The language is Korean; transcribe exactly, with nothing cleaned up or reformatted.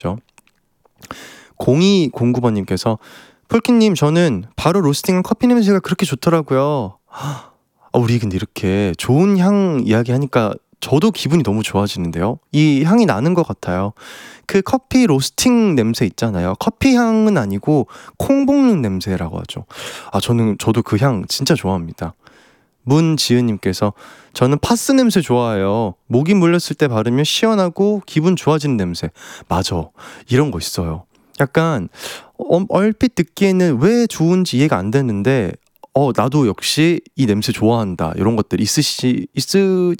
공이공구 번님께서 폴키님 저는 바로 로스팅한 커피 냄새가 그렇게 좋더라고요. 아, 우리 근데 이렇게 좋은 향 이야기하니까 저도 기분이 너무 좋아지는데요. 이 향이 나는 것 같아요. 그 커피 로스팅 냄새 있잖아요. 커피 향은 아니고 콩 볶는 냄새라고 하죠. 아 저는 저도 그 향 진짜 좋아합니다. 문지은님께서 저는 파스 냄새 좋아해요. 모기 물렸을 때 바르면 시원하고 기분 좋아지는 냄새. 맞아, 이런 거 있어요. 약간 어, 얼핏 듣기에는 왜 좋은지 이해가 안 되는데 어 나도 역시 이 냄새 좋아한다 이런 것들 있으시 있으